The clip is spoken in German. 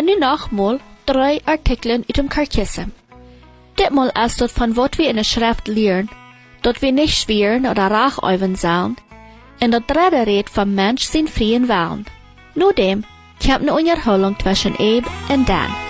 En nu nochmal 3 Artikeln uit dem Catechismus. Ditmal als dat von wat wir in der Schrift lehren, dat wir nicht schweren oder rachäuven sollen, en dat dritte redt vom Mensch sein freien Willen. Nur dem kommt eine Unterhaltung zwischen Abe und Dan.